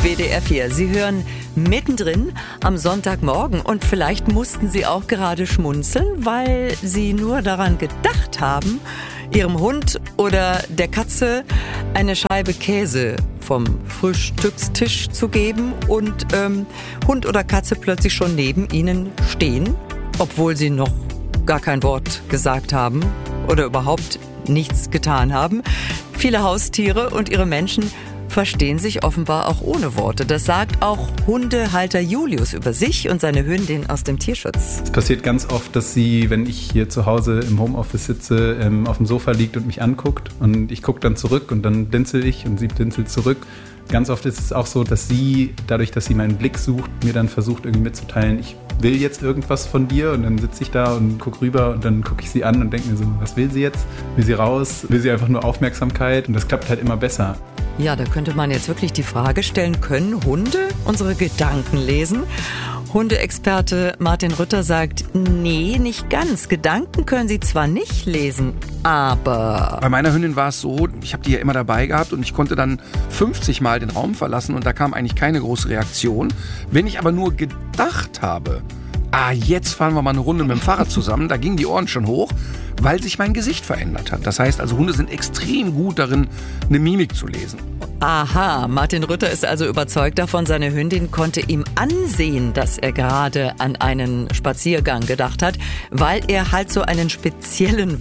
WDR 4. Sie hören mittendrin am Sonntagmorgen und vielleicht mussten Sie auch gerade schmunzeln, weil Sie nur daran gedacht haben, Ihrem Hund oder der Katze eine Scheibe Käse vom Frühstückstisch zu geben und Hund oder Katze plötzlich schon neben Ihnen stehen, obwohl Sie noch gar kein Wort gesagt haben oder überhaupt nichts getan haben. Viele Haustiere und ihre Menschen verstehen sich offenbar auch ohne Worte. Das sagt auch Hundehalter Julius über sich und seine Hündin aus dem Tierschutz. Es passiert ganz oft, dass sie, wenn ich hier zu Hause im Homeoffice sitze, auf dem Sofa liegt und mich anguckt. Und ich gucke dann zurück und dann blinzel ich und sie blinzelt zurück. Ganz oft ist es auch so, dass sie, dadurch, dass sie meinen Blick sucht, mir dann versucht irgendwie mitzuteilen, ich will jetzt irgendwas von dir. Und dann sitze ich da und gucke rüber und dann gucke ich sie an und denke mir so, was will sie jetzt? Will sie raus? Will sie einfach nur Aufmerksamkeit? Und das klappt halt immer besser. Ja, da könnte man jetzt wirklich die Frage stellen, können Hunde unsere Gedanken lesen? Hundeexperte Martin Rütter sagt, nee, nicht ganz. Gedanken können sie zwar nicht lesen, aber... Bei meiner Hündin war es so, ich habe die ja immer dabei gehabt und ich konnte dann 50 Mal den Raum verlassen und da kam eigentlich keine große Reaktion. Wenn ich aber nur gedacht habe, jetzt fahren wir mal eine Runde mit dem Fahrrad zusammen, da gingen die Ohren schon hoch, weil sich mein Gesicht verändert hat. Das heißt also, Hunde sind extrem gut darin, eine Mimik zu lesen. Aha, Martin Rütter ist also überzeugt davon, seine Hündin konnte ihm ansehen, dass er gerade an einen Spaziergang gedacht hat, weil er halt so einen speziellen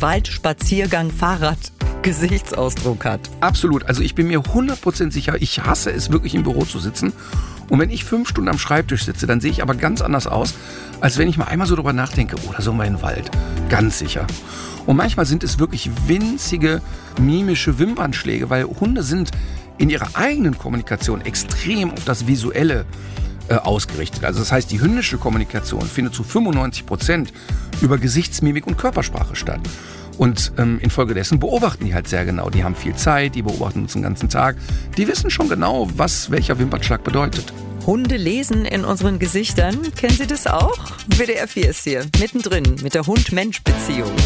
Waldspaziergang-Fahrrad-Gesichtsausdruck hat. Absolut, also ich bin mir 100% sicher, ich hasse es wirklich im Büro zu sitzen. Und wenn ich 5 Stunden am Schreibtisch sitze, dann sehe ich aber ganz anders aus, als wenn ich mal einmal so drüber nachdenke, da sollen wir in den Wald. Ganz sicher. Und manchmal sind es wirklich winzige mimische Wimpernschläge, weil Hunde sind in ihrer eigenen Kommunikation extrem auf das Visuelle ausgerichtet. Also das heißt, die hündische Kommunikation findet zu 95% über Gesichtsmimik und Körpersprache statt. Und infolgedessen beobachten die halt sehr genau. Die haben viel Zeit, die beobachten uns den ganzen Tag. Die wissen schon genau, was welcher Wimpernschlag bedeutet. Hunde lesen in unseren Gesichtern. Kennen Sie das auch? WDR 4 ist hier, mittendrin mit der Hund-Mensch-Beziehung.